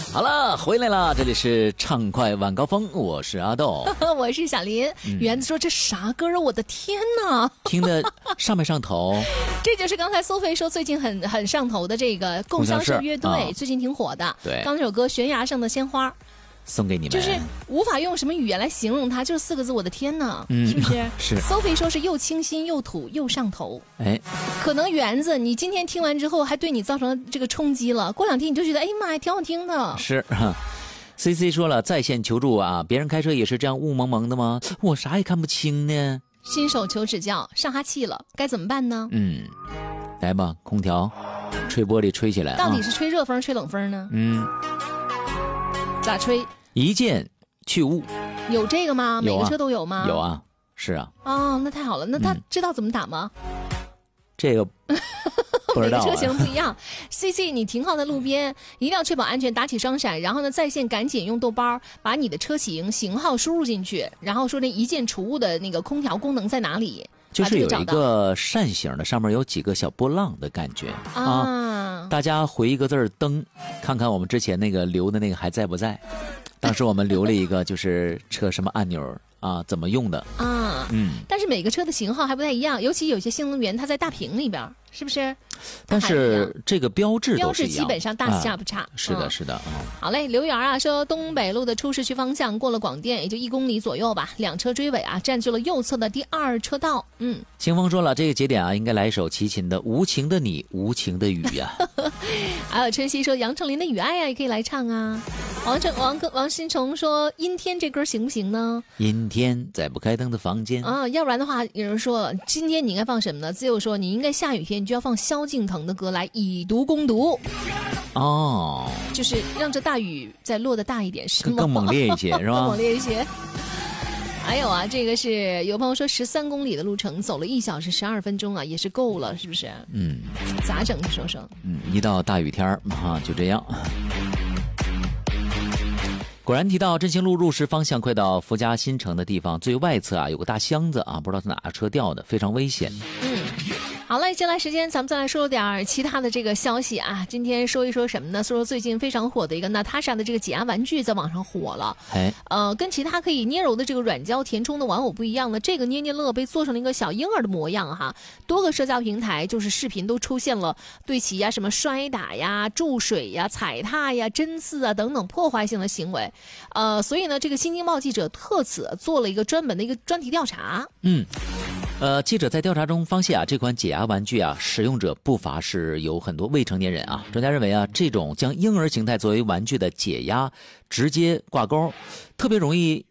好了，回来了，这里是畅快晚高峰，我是阿豆， 我是小林。园子说这啥歌啊？我的天哪！ 听得上没上头？ 这就是刚才苏菲说最近很上头的这个共享社乐队，最近挺火的。 对， 刚那首歌《悬崖上的鲜花》。 送给你们， 就是无法用什么语言来形容它，就是4个字，我的天哪，是不是？ 是。 Sophie 说是又清新又土又上头， 哎， 可能园子你今天听完之后还对你造成了这个冲击了，过2天你就觉得哎妈呀，挺好听的。 是。CC 说了，在线求助啊，别人开车也是这样雾蒙蒙的吗？我啥也看不清呢。 新手求指教，上哈气了，该怎么办呢？ 来吧，空调吹玻璃吹起来， 到底是吹热风吹冷风呢？咋吹？ 一键去雾， 有这个吗？每个车都有吗？ 有啊，是啊。 哦，那太好了。那他知道怎么打吗？ 这个不知道、 每个车型不一样。CC， 你停靠在路边，一定要确保安全，打起双闪，然后呢，在线赶紧用豆包把你的车型型号输入进去，然后说那一键除雾的那个空调功能在哪里。 就是有一个扇形的，上面有几个小波浪的感觉啊。大家回一个字灯，看看我们之前那个留的那个还在不在。当时我们留了一个，就是车什么按钮啊，怎么用的啊？但是每个车的型号还不太一样，尤其有些新能源它在大屏里边，是不是？ 但是这个标志都是一样， 基本上大差不差。 是的，是的。 好嘞，刘源啊说，东北路的出市区方向过了广电，也就1公里左右吧，2车追尾啊，占据了右侧的第2车道。 清风说了，这个节点啊，应该来一首齐秦的《无情的你，无情的雨》呀。 还有春熙说杨丞琳的《雨爱》啊，也可以来唱啊。王新成说阴天这歌行不行呢？ 阴天在不开灯的房间啊，要不然的话，有人说今天你应该放什么呢？自由说你应该下雨天你就要放萧敬腾的歌来以毒攻毒。 哦， 就是让这大雨再落得大一点，是吗？ 更猛烈一些，是吧？ 更猛烈一些。还有啊，这个是有朋友说13公里的路程走了1小时12分钟啊，也是够了，是不是？咋整？你说说。 一到大雨天就这样。果然提到振兴路入市方向快到福嘉新城的地方，最外侧啊有个大箱子啊，不知道是哪个车掉的，非常危险。 好了，接下来时间咱们再来说点其他的这个消息啊。今天说一说什么呢？说最近非常火的一个娜塔莎的这个解压玩具在网上火了。跟其他可以捏揉的这个软胶填充的玩偶不一样的，这个捏捏乐被做成了一个小婴儿的模样哈。多个社交平台就是视频都出现了对其什么摔打呀、注水呀、踩踏呀、针刺啊等等破坏性的行为。所以呢，这个新京报记者特此做了一个专门的一个专题调查。 记者在调查中发现啊，这款解压玩具啊，使用者不乏是有很多未成年人啊。专家认为啊，这种将婴儿形态作为玩具的解压直接挂钩，特别容易